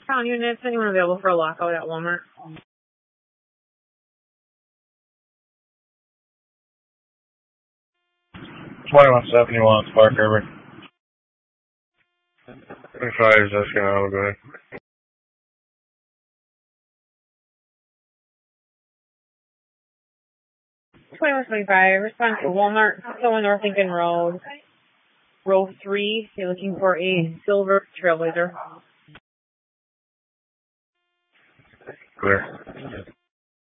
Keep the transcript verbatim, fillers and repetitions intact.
Town units, anyone available for a lockout at Walmart? twenty-one seventy-one, Spark River. twenty-five is just gonna go ahead. twenty-one seventy-five, respond to Walmart, going North Lincoln Road. Row three, you're looking for a silver Trailblazer. Clear.